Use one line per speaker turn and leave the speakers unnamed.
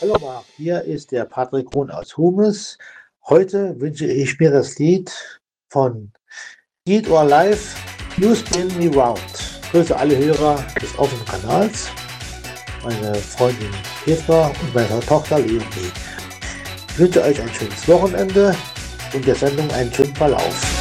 Hallo Marc, hier ist der Patrick Krohn aus Humes. Heute wünsche ich mir das Lied von Dead or Alive, You Spin Me Round. Ich grüße alle Hörer des offenen Kanals, meine Freundin Petra und meine Tochter Leonie. Ich wünsche euch ein schönes Wochenende und der Sendung einen schönen Verlauf.